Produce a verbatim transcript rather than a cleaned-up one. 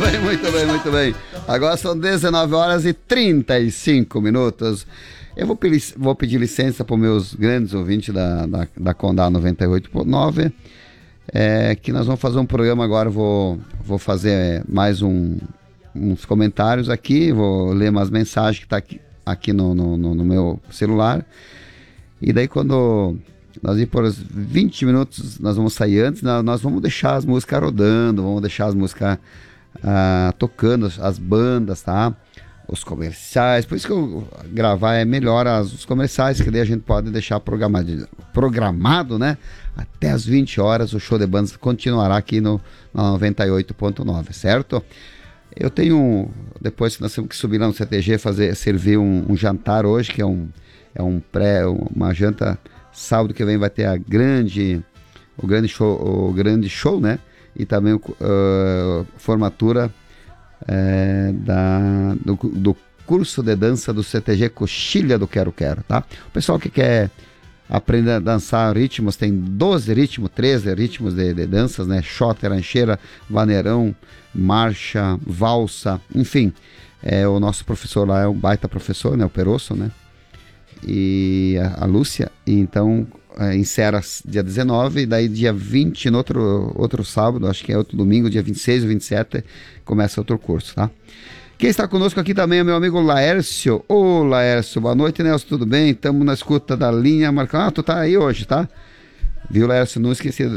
bem, muito bem, muito bem. Agora são dezenove horas e trinta e cinco minutos. Eu vou pedir, vou pedir licença para os meus grandes ouvintes da, da, da Condá noventa e oito ponto nove, é, que nós vamos fazer um programa agora. Vou, vou fazer mais um, uns comentários aqui, vou ler umas mensagens que estão tá aqui, aqui no, no, no meu celular. E daí, quando nós ir por os vinte minutos, nós vamos sair antes, nós vamos deixar as músicas rodando, vamos deixar as músicas ah, tocando, as bandas, tá? Os comerciais. Por isso que eu gravar é melhor as, os comerciais, que daí a gente pode deixar programado, programado, né? Até as vinte horas o show de bandas continuará aqui no, no noventa e oito ponto nove, certo? Eu tenho, depois que nós temos que subir lá no C T G, fazer, servir um, um jantar hoje, que é um, é um pré, uma janta. Sábado que vem vai ter a grande, o grande show, o grande show, né? E também a uh, formatura uh, da, do, do curso de dança do C T G Coxilha do Quero Quero, tá? O pessoal que quer aprender a dançar ritmos, tem doze ritmos, treze ritmos de, de danças, né? Xota, rancheira, vaneirão, marcha, valsa, enfim. É, o nosso professor lá é um baita professor, né? O Perosso, né? E a, a Lúcia, e então é, encerra dia dezenove, e daí dia vinte, no outro, outro sábado, acho que é outro domingo, dia vinte e seis ou vinte e sete, começa outro curso, tá? Quem está conosco aqui também é meu amigo Laércio. Ô Laércio, boa noite, Nelson, tudo bem? Estamos na escuta da linha Marcão. Ah, tu tá aí hoje, tá? Viu, Laércio? Não esqueci